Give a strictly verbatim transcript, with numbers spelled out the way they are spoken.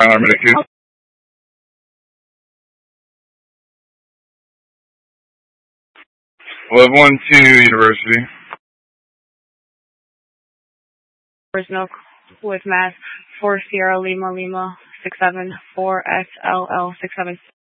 Tyler Medicare. Level one two University. Fresno with Mass four Sierra Lima Lima six seven four S L L six seven.